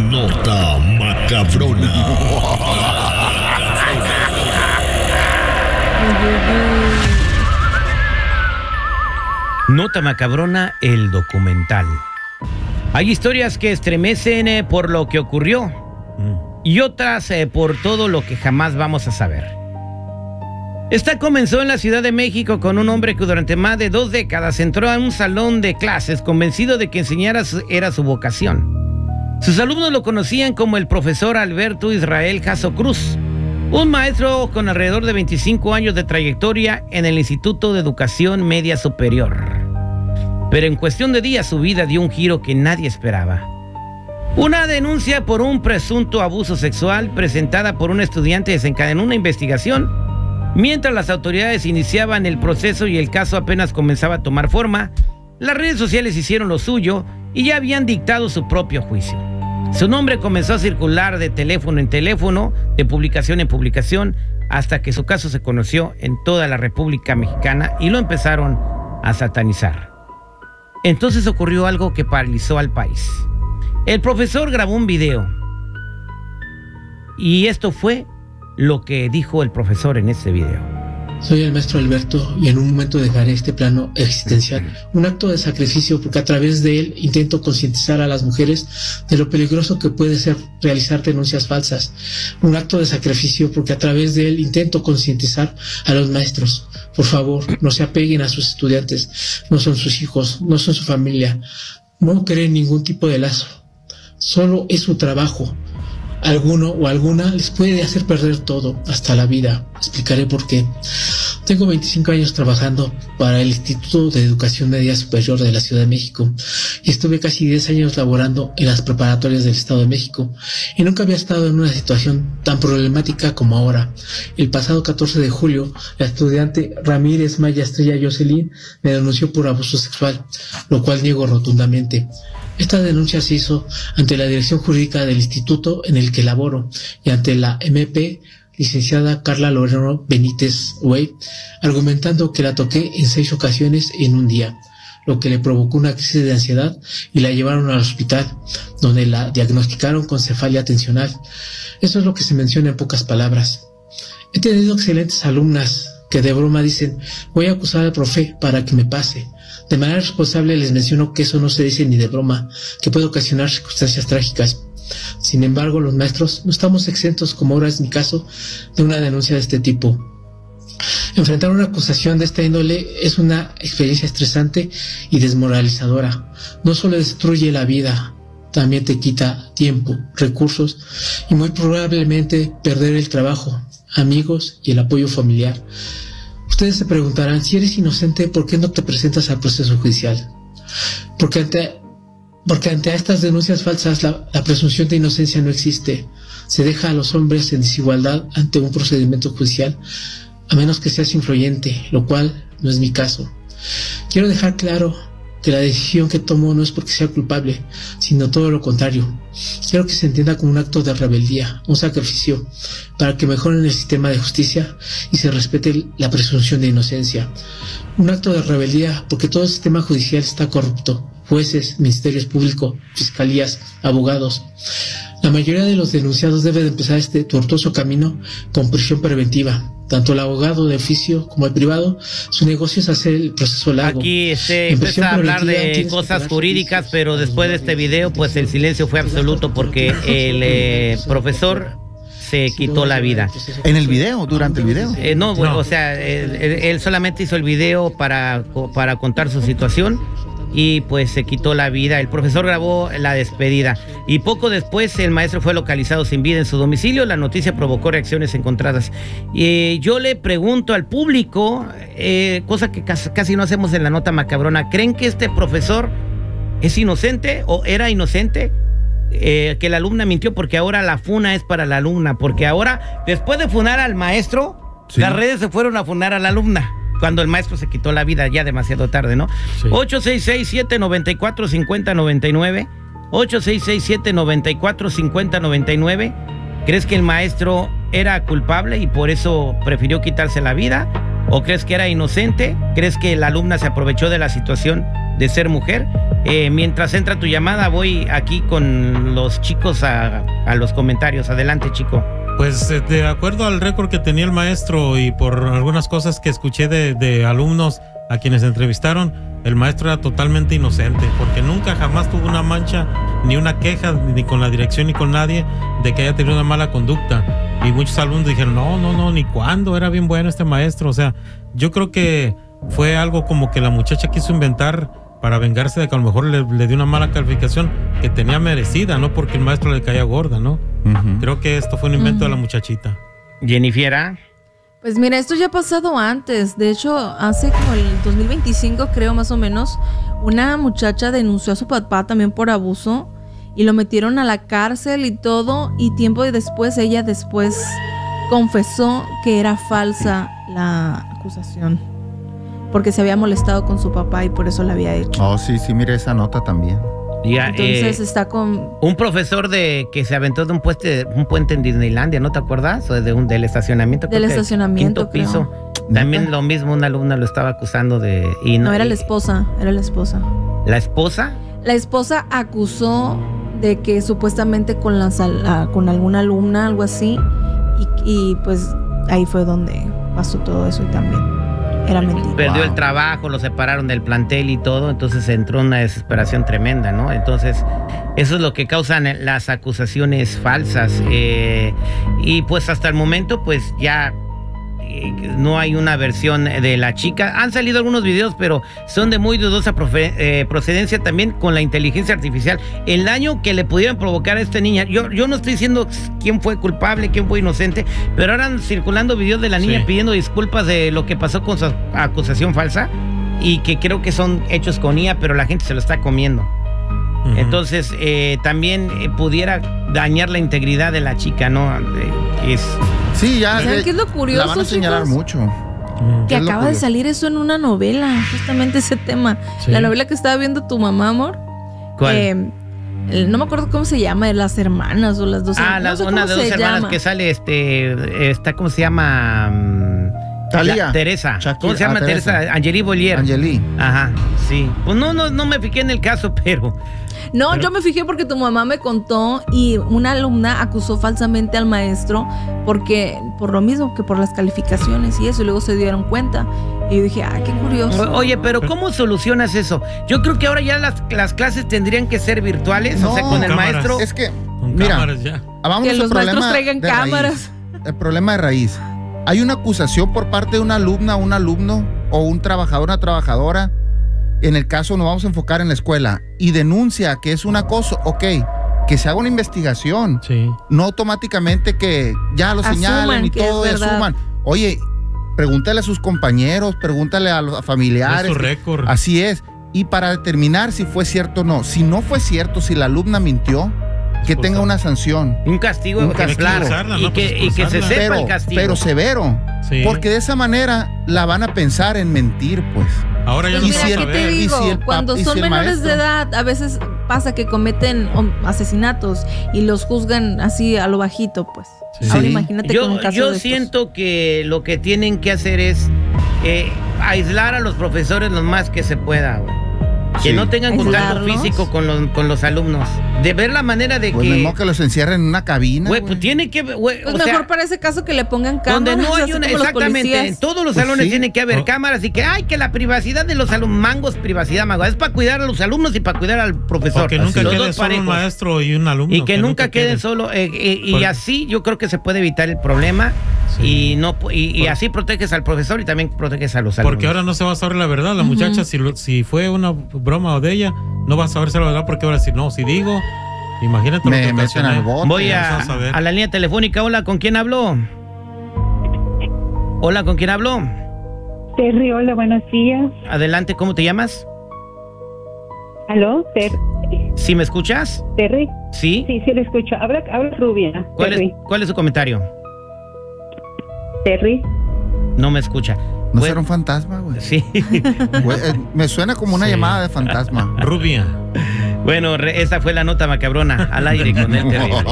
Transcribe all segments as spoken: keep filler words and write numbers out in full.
Nota macabrona. Nota macabrona, el documental. Hay historias que estremecen eh, por lo que ocurrió mm. y otras eh, por todo lo que jamás vamos a saber. Esta comenzó en la Ciudad de México con un hombre que durante más de dos décadas entró a un salón de clases convencido de que enseñar era su vocación. Sus alumnos lo conocían como el profesor Alberto Israel Caso Cruz, un maestro con alrededor de veinticinco años de trayectoria en el Instituto de Educación Media Superior. Pero en cuestión de días su vida dio un giro que nadie esperaba. Una denuncia por un presunto abuso sexual presentada por un estudiante desencadenó una investigación. Mientras las autoridades iniciaban el proceso y el caso apenas comenzaba a tomar forma, las redes sociales hicieron lo suyo y ya habían dictado su propio juicio. Su nombre comenzó a circular de teléfono en teléfono, de publicación en publicación, hasta que su caso se conoció en toda la República Mexicana y lo empezaron a satanizar. Entonces ocurrió algo que paralizó al país. El profesor grabó un video y esto fue lo que dijo el profesor en ese video. Soy el maestro Alberto y en un momento dejaré este plano existencial, un acto de sacrificio porque a través de él intento concientizar a las mujeres de lo peligroso que puede ser realizar denuncias falsas, un acto de sacrificio porque a través de él intento concientizar a los maestros. Por favor, no se apeguen a sus estudiantes, no son sus hijos, no son su familia, no creen ningún tipo de lazo, solo es su trabajo. Alguno o alguna les puede hacer perder todo, hasta la vida. Explicaré por qué. Tengo veinticinco años trabajando para el Instituto de Educación Media Superior de la Ciudad de México y estuve casi diez años laborando en las preparatorias del Estado de México y nunca había estado en una situación tan problemática como ahora. El pasado catorce de julio, la estudiante Ramírez Maya Estrella Jocelyn me denunció por abuso sexual, lo cual niego rotundamente. Esta denuncia se hizo ante la dirección jurídica del instituto en el que laboro y ante la M P licenciada Carla Loreno Benítez Wey, argumentando que la toqué en seis ocasiones en un día, lo que le provocó una crisis de ansiedad y la llevaron al hospital, donde la diagnosticaron con cefalia tensional. Eso es lo que se menciona en pocas palabras. He tenido excelentes alumnas que de broma dicen, voy a acusar al profe para que me pase. De manera responsable les menciono que eso no se dice ni de broma, que puede ocasionar circunstancias trágicas. Sin embargo, los maestros no estamos exentos, como ahora es mi caso, de una denuncia de este tipo. Enfrentar una acusación de esta índole es una experiencia estresante y desmoralizadora. No solo destruye la vida, también te quita tiempo, recursos y muy probablemente perder el trabajo, amigos y el apoyo familiar. Ustedes se preguntarán, si eres inocente, ¿por qué no te presentas al proceso judicial? Porque ante, porque ante estas denuncias falsas la, la presunción de inocencia no existe. Se deja a los hombres en desigualdad ante un procedimiento judicial, a menos que seas influyente, lo cual no es mi caso. Quiero dejar claro que la decisión que tomo no es porque sea culpable, sino todo lo contrario. Quiero que se entienda como un acto de rebeldía, un sacrificio, para que mejoren el sistema de justicia y se respete la presunción de inocencia. Un acto de rebeldía porque todo el sistema judicial está corrupto, jueces, ministerios públicos, fiscalías, abogados. La mayoría de los denunciados deben de empezar este tortuoso camino con prisión preventiva. Tanto el abogado de oficio como el privado, su negocio es hacer el proceso largo. Aquí se empieza a hablar de cosas jurídicas, pero después de este video, pues el silencio fue absoluto porque el eh, profesor se quitó la vida. ¿En el video? ¿Durante el video? Eh, no, bueno, o sea, él, él solamente hizo el video para, para contar su situación y pues se quitó la vida. El profesor grabó la despedida y poco después el maestro fue localizado sin vida en su domicilio. La noticia provocó reacciones encontradas. Y yo le pregunto al público, eh, cosa que casi, casi no hacemos en la nota macabrona, ¿creen que este profesor es inocente o era inocente? Eh, que la alumna mintió, porque ahora la funa es para la alumna, porque ahora, después de funar al maestro, sí, las redes se fueron a funar a la alumna. Cuando el maestro se quitó la vida ya demasiado tarde, ¿no? Sí. ocho seis seis, siete nueve cuatro, cinco cero nueve nueve ocho seis seis, siete nueve cuatro, cinco cero nueve nueve. ¿Crees que el maestro era culpable y por eso prefirió quitarse la vida? ¿O crees que era inocente? ¿Crees que la alumna se aprovechó de la situación de ser mujer? Eh, mientras entra tu llamada, voy aquí con los chicos a, a los comentarios. Adelante, chico. Pues eh, de acuerdo al récord que tenía el maestro y por algunas cosas que escuché de, de alumnos a quienes entrevistaron, el maestro era totalmente inocente, porque nunca jamás tuvo una mancha, ni una queja, ni con la dirección ni con nadie, de que haya tenido una mala conducta. Y muchos alumnos dijeron, no, no, no, ni cuándo, era bien bueno este maestro. O sea, yo creo que fue algo como que la muchacha quiso inventar para vengarse de que a lo mejor le, le dio una mala calificación que tenía merecida, no porque el maestro le caía gorda, ¿no? Uh-huh. Creo que esto fue un invento uh-huh. de la muchachita. Jennifer. Pues mira, esto ya ha pasado antes. De hecho, hace como el dos mil veinticinco, creo más o menos, una muchacha denunció a su papá también por abuso y lo metieron a la cárcel y todo, y tiempo después ella después confesó que era falsa la acusación, porque se había molestado con su papá y por eso la había hecho. Oh, sí, sí, mire esa nota también. Ya, Entonces eh, está con... Un profesor de que se aventó de un puente, un puente en Disneylandia, ¿no te acuerdas? O de un, del estacionamiento. Del estacionamiento, quinto piso. Creo. También lo mismo, una alumna lo estaba acusando de... Y no, no, era y, la esposa, era la esposa. ¿La esposa? La esposa acusó de que supuestamente con, la, con alguna alumna, algo así, y, y pues ahí fue donde pasó todo eso y también... Era mentira. Perdió wow. el trabajo, lo separaron del plantel y todo, entonces entró una desesperación tremenda, ¿no? Entonces, eso es lo que causan las acusaciones falsas. Eh, y pues hasta el momento, pues ya eh, no hay una versión de la chica. Han salido algunos videos, pero son de muy dudosa profe- eh, procedencia también con la inteligencia artificial. El daño que le pudieran provocar a esta niña, yo, yo no estoy diciendo quién fue culpable, quién fue inocente, pero ahora andan circulando videos de la niña sí. pidiendo disculpas de lo que pasó con su acusación falsa y que creo que son hechos con I A, pero la gente se lo está comiendo. Uh-huh. Entonces, eh, también eh, pudiera dañar la integridad de la chica, ¿no? Eh, es... Sí, ya. ¿Saben qué es lo curioso? La van a señalar chicos? mucho. Que acaba de salir eso en una novela, justamente ese tema. Sí. La novela que estaba viendo tu mamá, amor. ¿Cuál? Eh, el, no me acuerdo cómo se llama, de las hermanas o las dos ah, hermanas. Ah, las no sé una de dos hermanas llama. Que sale, este, está, ¿cómo se llama? Talía. Teresa. Shakira. ¿Cómo se llama ah, Teresa? Teresa? Angeli Bollier. Angeli. Ajá, sí. Pues no, no, no me fijé en el caso, pero... No, pero... yo me fijé porque tu mamá me contó y una alumna acusó falsamente al maestro porque por lo mismo que por las calificaciones y eso, y luego se dieron cuenta. Y yo dije, ah, qué curioso. Oye, pero ¿cómo solucionas eso? Yo creo que ahora ya las, las clases tendrían que ser virtuales, no, o sea, con, con el cámaras. maestro. Es que, con mira, cámaras ya. Vamos que los maestros traigan cámaras. Raíz. El problema de raíz. Hay una acusación por parte de una alumna, un alumno o un trabajador, una trabajadora. En el caso nos vamos a enfocar en la escuela y denuncia que es un acoso, ok, que se haga una investigación, sí. no automáticamente que ya lo señalen y todo y asuman. Oye, pregúntale a sus compañeros, pregúntale a los familiares. Es su récord. Así es. Y para determinar si fue cierto o no, si no fue cierto, si la alumna mintió, que tenga una sanción. Un castigo un ejemplar. Castigo. Y, no, que, pues y que se sepa pero, el castigo. Pero severo. Sí. Porque de esa manera la van a pensar en mentir, pues. Ahora ya pues no mira, se va a ¿qué te saber. digo? Y si el Cuando pap- son y si el menores maestro. de edad, a veces pasa que cometen asesinatos y los juzgan así a lo bajito, pues. Sí. Ahora Sí. imagínate yo con un caso yo de siento estos. que lo que tienen que hacer es eh, aislar a los profesores lo más que se pueda, güey. Que Sí. no tengan contacto ¿Aislarlos? físico con los, con los alumnos. De ver la manera de Pues que... mismo que los encierren en una cabina. Güey, pues tiene que... Güey, Pues o mejor sea, para ese caso que le pongan cámaras. donde no hay así una... como los Exactamente. En policías. todos los Pues salones sí. tiene que haber Oh. cámaras y que, ay, que la privacidad de los alumnos... Mangos, privacidad, mango. Es para cuidar a los alumnos y para cuidar al profesor. Porque nunca Los quede dos solo un parejos. maestro y un alumno. Y que, nunca queden quede. solo. Eh, eh, y Por- así yo creo que se puede evitar el problema. Sí. Y no y, y Por- así proteges al profesor y también proteges a los alumnos. Porque ahora no se va a saber la verdad. La Ujú. muchacha, si, lo- si fue una broma o de ella, no va a saberse la verdad porque ahora si no, si digo, imagínate lo Me que meten ocasioné. al bote. Voy ya a, vamos a ver. a la línea telefónica. Hola, ¿con quién hablo? Hola, ¿con quién hablo? Terry, hola, buenos días. Adelante, ¿cómo te llamas? ¿Aló? Ter ¿Sí me escuchas? ¿Terry? ¿Sí? Sí, sí, lo escucho. Habla, habla Rubia. ¿Cuál es, Terry. ¿Cuál es su comentario? Terry. No me escucha. ¿No Bueno, será un fantasma, güey? Sí. Güey, eh, me suena como una Sí. llamada de fantasma. Rubia. Bueno, re- esa fue la nota macabrona al aire con el terrible.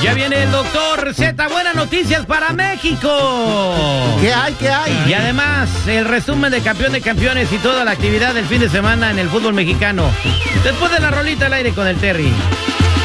Ya viene el doctor Z, buenas noticias para México. ¿Qué hay? ¿Qué hay? Y además, el resumen de campeón de campeones y toda la actividad del fin de semana en el fútbol mexicano. Después de la rolita al aire con el Terry.